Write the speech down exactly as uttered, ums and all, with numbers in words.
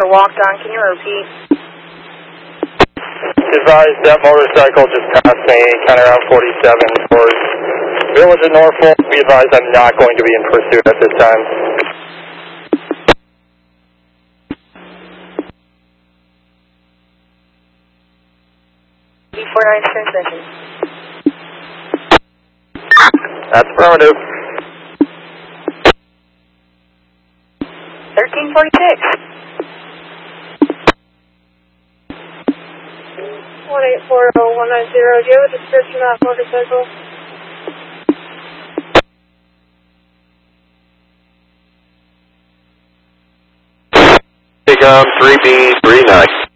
walked on. Can you repeat? Advised that motorcycle just passed me, kind of around forty-seven towards Village of Norfolk. Be advised I'm not going to be in pursuit at this time. D forty-nine transmission. That's affirmative. thirteen forty-six. one eight four zero one nine zero, do you have a description of that motorcycle? Take um, three B three nine.